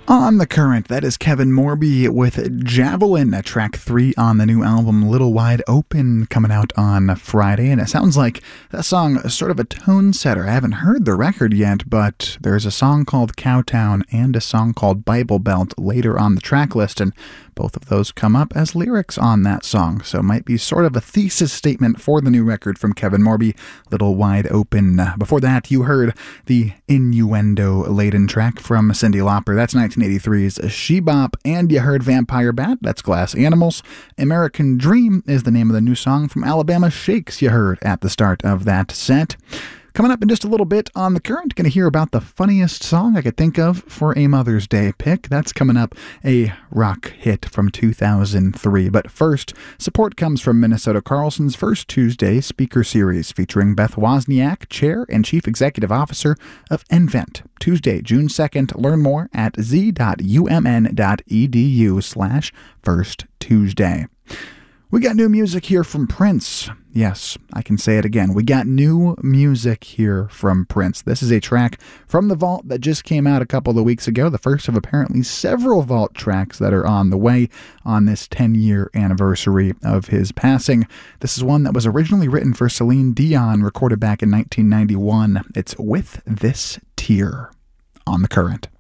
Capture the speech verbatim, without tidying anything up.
On the Current, that is Kevin Morby with Javelin, at track three on the new album Little Wide Open, coming out on Friday. And it sounds like that song is sort of a tone setter. I haven't heard the record yet, but there's a song called Cowtown and a song called Bible Belt later on the track list, and both of those come up as lyrics on that song. So it might be sort of a thesis statement for the new record from Kevin Morby, Little Wide Open. Before that, you heard the innuendo-laden track from Cyndi Lauper. That's nineteen eighty-three's She Bop. And you heard Vampire Bat. That's Glass Animals. American Dream is the name of the new song from Alabama Shakes you heard at the start of that set. Coming up in just a little bit on The Current, going to hear about the funniest song I could think of for a Mother's Day pick. That's coming up, a rock hit from two thousand three. But first, support comes from Minnesota Carlson's First Tuesday speaker series featuring Beth Wozniak, Chair and Chief Executive Officer of nVent. Tuesday, June second. Learn more at z.umn.edu slash First Tuesday. We got new music here from Prince. Yes, I can say it again. We got new music here from Prince. This is a track from the Vault that just came out a couple of weeks ago, the first of apparently several Vault tracks that are on the way on this ten-year anniversary of his passing. This is one that was originally written for Celine Dion, recorded back in nineteen ninety-one. It's With This Tear on The Current.